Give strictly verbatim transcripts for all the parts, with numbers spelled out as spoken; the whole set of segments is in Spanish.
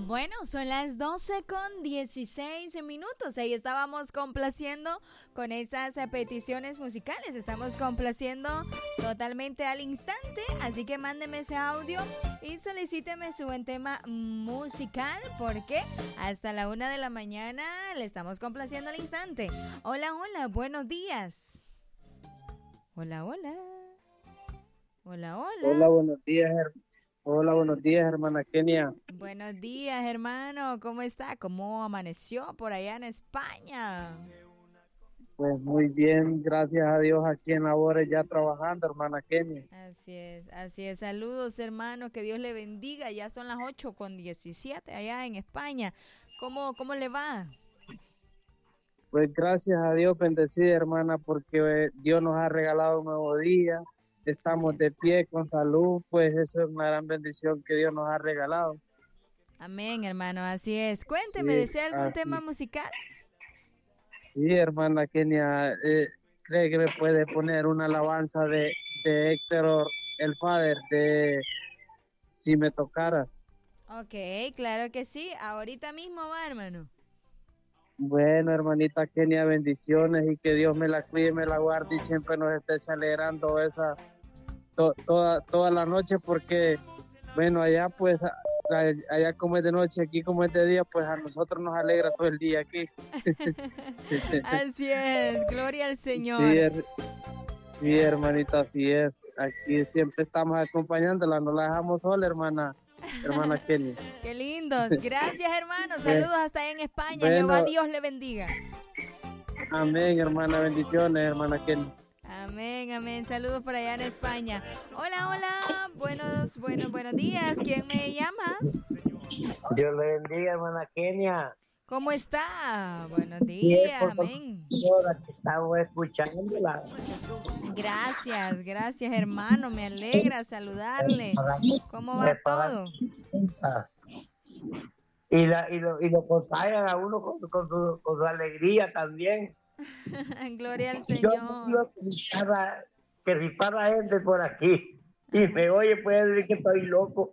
Bueno, son las doce con dieciséis minutos. Ahí estábamos complaciendo con esas eh, peticiones musicales. Estamos complaciendo totalmente al instante. Así que mándeme ese audio y solicíteme su buen tema musical. Porque hasta la una de la mañana le estamos complaciendo al instante. Hola, hola, buenos días. Hola, hola. Hola, hola. Hola, buenos días, hermano. Hola, buenos días, hermana Kenia. Buenos días, hermano. ¿Cómo está? ¿Cómo amaneció por allá en España? Pues muy bien, gracias a Dios, aquí en labores ya trabajando, hermana Kenia. Así es, así es. Saludos, hermano. Que Dios le bendiga. Ya son las ocho con diecisiete allá en España. ¿Cómo, cómo le va? Pues gracias a Dios, bendecida, hermana, porque eh, Dios nos ha regalado un nuevo día. Estamos de pie con salud, pues eso es una gran bendición que Dios nos ha regalado. Amén, hermano, así es. Cuénteme, Sí, ¿desea algún así. tema musical? Sí, hermana Kenia, eh, ¿cree que me puede poner una alabanza de, de Héctor el Father, de Si me tocaras? Ok, claro que sí. Ahorita mismo va, hermano. Bueno, hermanita Kenia, bendiciones y que Dios me la cuide, me la guarde y siempre nos esté celebrando esa to, toda toda la noche, porque bueno, allá pues a, allá como es de noche, aquí como es de día, pues a nosotros nos alegra todo el día aquí. Así es, gloria al Señor. Sí, her, sí, hermanita, así es. Aquí siempre estamos acompañándola, no la dejamos sola, hermana. Hermana Kenia. Qué lindos. Gracias, hermano. Saludos hasta allá en España. Bueno, Jehová Dios le bendiga. Amén, hermana. Bendiciones, hermana Kenia. Amén, amén. Saludos por allá en España. Hola, hola. Buenos, buenos, buenos días. ¿Quién me llama? Dios le bendiga, hermana Kenia. ¿Cómo está? Buenos días, amén. Estamos escuchándola. Gracias, gracias, hermano. Me alegra saludarle. ¿Cómo va todo? Y, la, y, lo, y lo contagian a uno con, con, su, con su alegría también. Gloria al Señor. Yo digo que si para gente por aquí y me oye puede decir que estoy loco.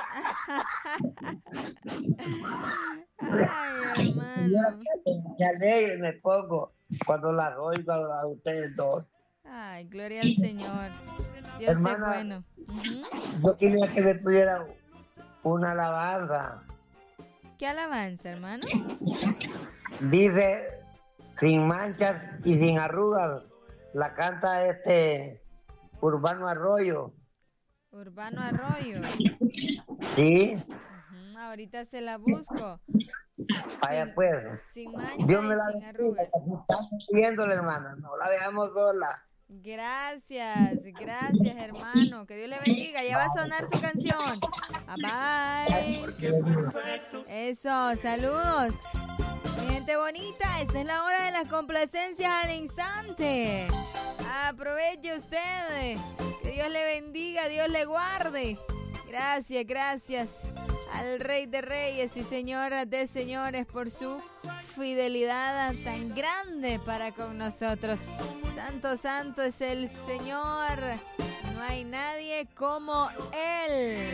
Ay, hermano. Me alegro, me pongo cuando las oigo a ustedes dos. Ay, gloria al Señor. Dios es bueno. Uh-huh. Yo quería que me pudiera una alabanza. ¿Qué alabanza, hermano? Dice, sin manchas y sin arrugas, la canta este Urbano Arroyo. Urbano Arroyo. Sí. Uh-huh. Ahorita se la busco. Vaya sin, pues. Sin manchas Dios me y la sin arrugas. Estamos viéndole, hermana. No la dejamos sola. Gracias, gracias, hermano. Que Dios le bendiga. Ya va a sonar su canción. Bye bye. Eso, saludos. Mi gente bonita, esta es la hora de las complacencias al instante. Aproveche usted. Que Dios le bendiga, Dios le guarde. Gracias, gracias al Rey de Reyes y Señora de Señores por su fidelidad tan grande para con nosotros. Santo, santo es el Señor. No hay nadie como Él.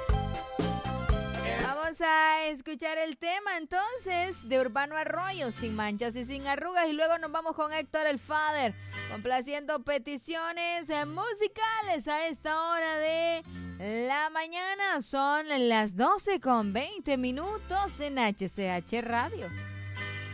Vamos a escuchar el tema entonces de Urbano Arroyo, Sin manchas y sin arrugas, y luego nos vamos con Héctor el Father, complaciendo peticiones musicales a esta hora de la mañana. Son las doce con veinte minutos en H C H Radio.